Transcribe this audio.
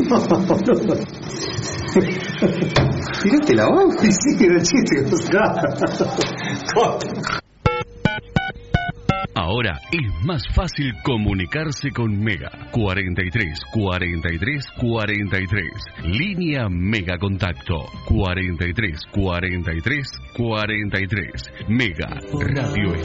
¿Tiraste la voz? Sí, era el chiste. Ahora es más fácil comunicarse con Mega. 43 43 43. Línea Mega Contacto. 43 43 43. Mega Radio